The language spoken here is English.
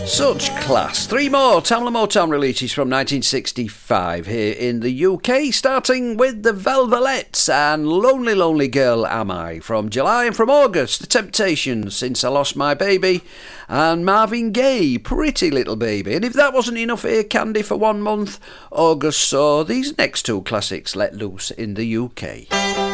Such class. Three more Tamla Motown releases from 1965 here in the UK, starting with the Velvelettes and Lonely Lonely Girl Am I from July, and from August, The Temptations, Since I Lost My Baby, and Marvin Gaye, Pretty Little Baby. And if that wasn't enough ear candy for 1 month, August saw these next two classics let loose in the UK.